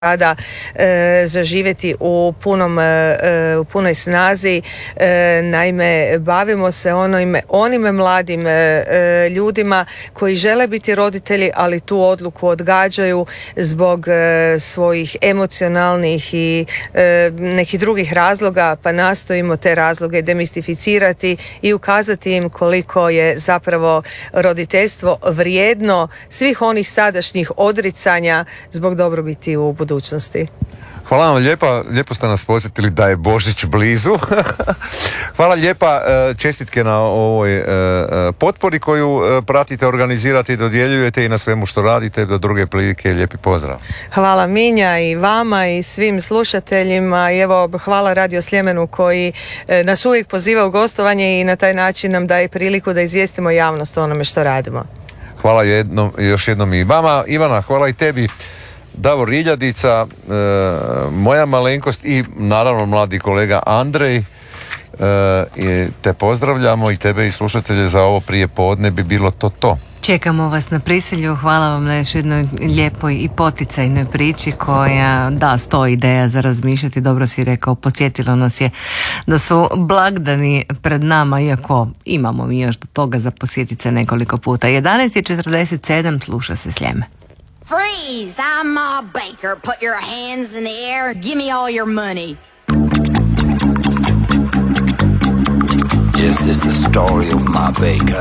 sada zaživjeti u punoj snazi. Naime, bavimo se onim mladim ljudima koji žele biti roditelji, ali tu odluku odgađaju zbog svojih emocionalnih i nekih drugih razloga, pa nastojimo te razloge demistificirati i ukazati im koliko je zapravo roditeljstvo vrijedno svih onih sadašnjih odricanja zbog dobrobiti u budućnosti. Hvala vam lijepo ste nas podsjetili da je Božić blizu. Hvala lijepa, čestitke na ovoj potpori koju pratite, organizirate i dodjeljujete i na svemu što radite. Do druge prilike, lijepi pozdrav. Hvala Minja i vama i svim slušateljima i evo hvala Radio Sljemenu koji nas uvijek poziva u gostovanje i na taj način nam daje priliku da izvijestimo javnost o onome što radimo. Hvala još jednom i vama. Ivana, hvala i tebi. Davor Riljadica, moja malenkost i naravno mladi kolega Andrej, te pozdravljamo i tebe i slušatelje za ovo prije podne bi bilo to. Čekamo vas na Priselju, hvala vam na još jednoj lijepoj i poticajnoj priči koja stoji ideja za razmišljati, dobro si rekao, podsjetilo nas je da su blagdani pred nama, iako imamo mi još do toga za posjetiti se nekoliko puta. 11:47, sluša se Sljeme. Freeze! I'm Ma Baker. Put your hands in the air. Give me all your money. This is the story of Ma Baker.